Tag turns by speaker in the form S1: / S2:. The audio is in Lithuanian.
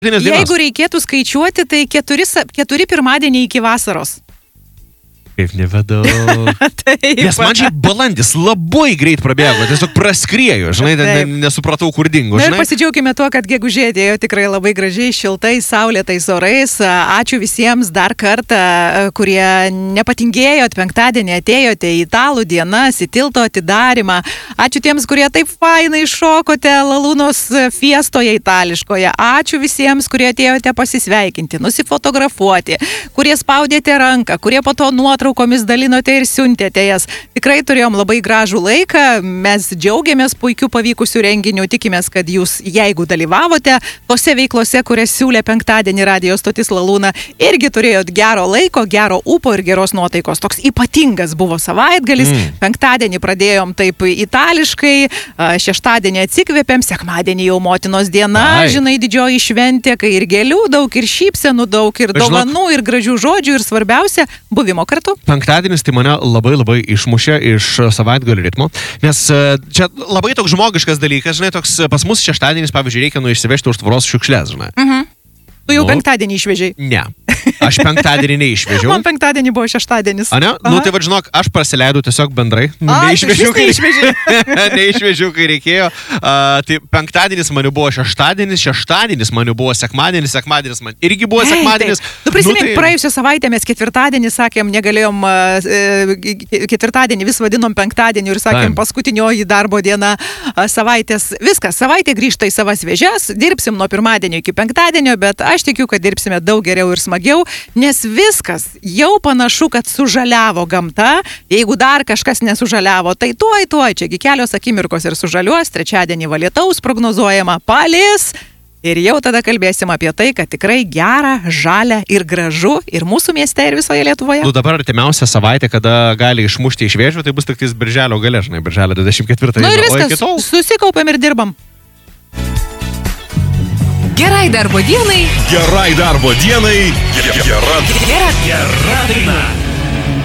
S1: Jeigu reikėtų skaičiuoti, tai 4 pirmadieniai iki vasaros.
S2: Kaip nevedaug. Nes man šiaip balandis labai greit prabėgo, tiesiog praskriejo, žinai, nesupratau, kur dingo.
S1: Na ir pasidžiaugime tuo, kad gegužė atėjo tikrai labai gražiai, šiltai, saulėtais orais. Ačiū visiems dar kartą, kurie nepatingėjot penktadienį, atėjote į Italų dienas, į tilto atidarimą. Ačiū tiems, kurie taip fainai šokote Lalūnos fiestoje itališkoje. Ačiū visiems, kurie atėjote pasisveikinti, nusifotografuoti, kurie spaudėte ranką, kurie po to nuotraukomis dalinote ir siuntėte jas. Tikrai turėjom labai gražų laiką, mes džiaugiamės puikių pavykusių renginių, tikimės, kad jūs, jeigu dalyvavote tose veiklose, kurias siūlė penktadienį Radio stotis Lalūna, irgi turėjot gero laiko, gero ūpo ir geros nuotaikos. Toks ypatingas buvo savaitgalis, penktadienį pradėjom taip itališkai, šeštadienį atsikvėpėm, sekmadienį jau motinos diena, žinai, didžioji šventė, kai ir gėlių daug, ir šypsenų daug, ir dovanų, ir gražių žodžių, ir svarbiausia, buvimo kartu.
S2: Penktadienis tai mane labai išmušė iš savaitgalio ritmo, nes čia labai toks žmogiškas dalykas, žinai, toks pas mus šeštadienis, pavyzdžiui, reikia išsivežti už tvoros šiukšles, žinai.
S1: Tu jau penktadienį išvežiai?
S2: Ne. Aš penktadienį neišvežiau.
S1: Man penktadienį buvo šeštadienis.
S2: A ne? Nu tai vad žinok, aš prasileidau tiesiog bendrai. Neišvežiau, kai reikėjo. Tai penktadienis man jau buvo šeštadienis man jau buvo sekmadienis man irgi buvo sekmadienis.
S1: Tu prisimink, praėjusią savaitę mes ketvirtadienį sakėm, negalėjom ketvirtadienį, vis vadinom penktadienį ir sakėm paskutinioji darbo diena savaitės. Viskas, savaitė grįžta į savas vėžes, dirbsim nuo pirmadienio iki penktadienio, bet aš tikiu, kad dirbsime daug geriau ir smagiau, nes viskas jau panašu, kad sužaliavo gamta. Jeigu dar kažkas nesužaliavo, tai tuoj, čiagi kelios akimirkos ir sužaliuos, trečiadienį va lietaus prognozuojama, palis. Ir jau tada kalbėsim apie tai, kad tikrai gera, žalia ir gražu ir mūsų mieste, ir visoje Lietuvoje.
S2: Nu dabar artimiausia savaitė, kada gali išmušti iš vėžių, tai bus tik birželio gale, žinai, birželio 24.
S1: Nu ir viskas, susikaupiam ir dirbam.
S3: Gerai darbo dienai.
S4: Gerai darbo dienai. Gera daina.